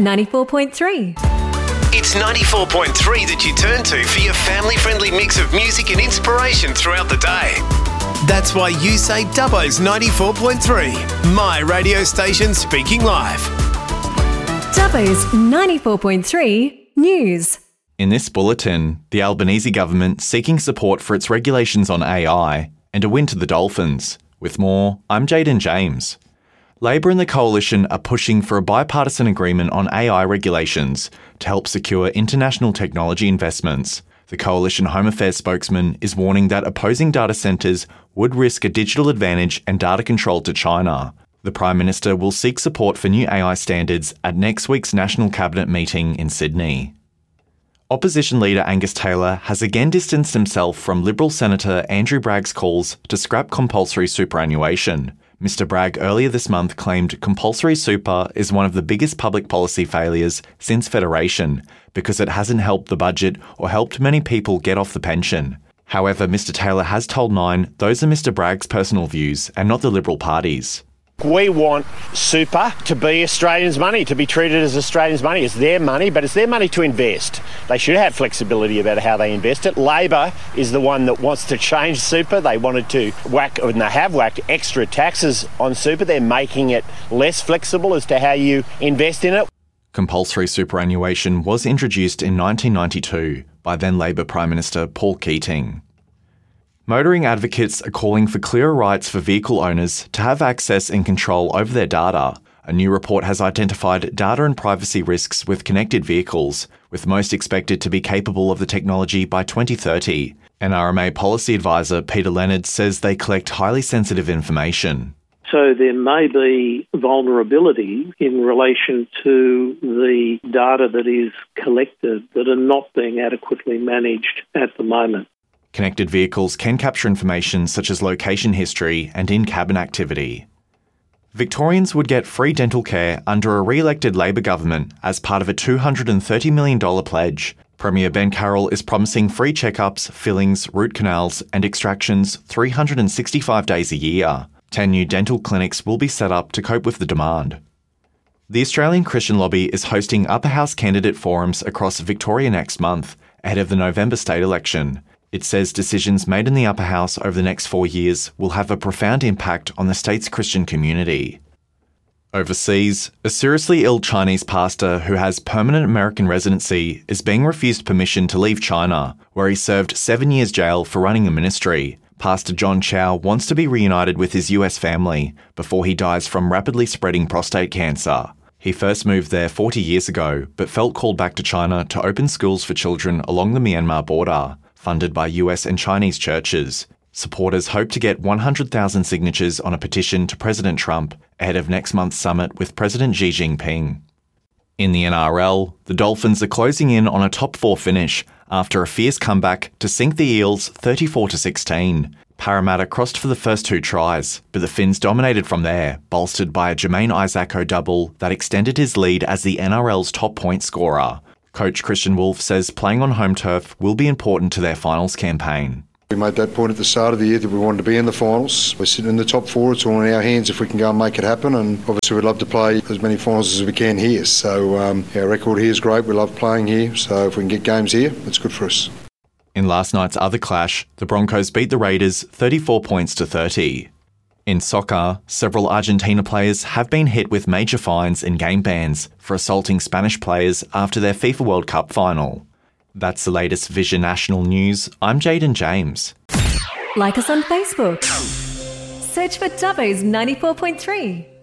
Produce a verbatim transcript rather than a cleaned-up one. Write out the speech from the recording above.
ninety-four point three. It's ninety-four point three that you turn to for your family-friendly mix of music and inspiration throughout the day. That's why you say Dubbo's ninety-four point three, my radio station speaking live. Dubbo's ninety-four point three News. In this bulletin, the Albanese government seeking support for its regulations on A I and a win to the Dolphins. With more, I'm Jaden James. Labor and the Coalition are pushing for a bipartisan agreement on A I regulations to help secure international technology investments. The Coalition Home Affairs spokesman is warning that opposing data centres would risk a digital advantage and data control to China. The Prime Minister will seek support for new A I standards at next week's National Cabinet meeting in Sydney. Opposition leader Angus Taylor has again distanced himself from Liberal Senator Andrew Bragg's calls to scrap compulsory superannuation. Mister Bragg earlier this month claimed compulsory super is one of the biggest public policy failures since Federation because it hasn't helped the budget or helped many people get off the pension. However, Mister Taylor has told Nine those are Mister Bragg's personal views and not the Liberal Party's. We want super to be Australians' money, to be treated as Australians' money. It's their money, but it's their money to invest. They should have flexibility about how they invest it. Labor is the one that wants to change super. They wanted to whack, and they have whacked extra taxes on super. They're making it less flexible as to how you invest in it. Compulsory superannuation was introduced in nineteen ninety-two by then Labor Prime Minister Paul Keating. Motoring advocates are calling for clearer rights for vehicle owners to have access and control over their data. A new report has identified data and privacy risks with connected vehicles, with most expected to be capable of the technology by twenty thirty. N R M A policy advisor Peter Leonard says they collect highly sensitive information. So there may be vulnerability in relation to the data that is collected that are not being adequately managed at the moment. Connected vehicles can capture information such as location history and in-cabin activity. Victorians would get free dental care under a re-elected Labor government as part of a two hundred thirty million dollars pledge. Premier Ben Carroll is promising free checkups, fillings, root canals and extractions three hundred sixty-five days a year. Ten new dental clinics will be set up to cope with the demand. The Australian Christian Lobby is hosting upper house candidate forums across Victoria next month, ahead of the November state election. It says decisions made in the upper house over the next four years will have a profound impact on the state's Christian community. Overseas, a seriously ill Chinese pastor who has permanent American residency is being refused permission to leave China, where he served seven years jail for running a ministry. Pastor John Chow wants to be reunited with his U S family before he dies from rapidly spreading prostate cancer. He first moved there forty years ago, but felt called back to China to open schools for children along the Myanmar border, funded by U S and Chinese churches. Supporters hope to get one hundred thousand signatures on a petition to President Trump ahead of next month's summit with President Xi Jinping. In the N R L, the Dolphins are closing in on a top four finish after a fierce comeback to sink the Eels thirty-four to sixteen. Parramatta crossed for the first two tries, but the Finns dominated from there, bolstered by a Jermaine Isaaco double that extended his lead as the N R L's top point scorer. Coach Christian Wolf says playing on home turf will be important to their finals campaign. We made that point at the start of the year that we wanted to be in the finals. We're sitting in the top four. It's all in our hands if we can go and make it happen. And obviously we'd love to play as many finals as we can here. So um, our record here is great. We love playing here. So if we can get games here, it's good for us. In last night's other clash, the Broncos beat the Raiders thirty-four points to thirty. In soccer, several Argentina players have been hit with major fines and game bans for assaulting Spanish players after their FIFA World Cup final. That's the latest Vision National News. I'm Jaden James. Like us on Facebook. Search for Dubbo's ninety-four point three.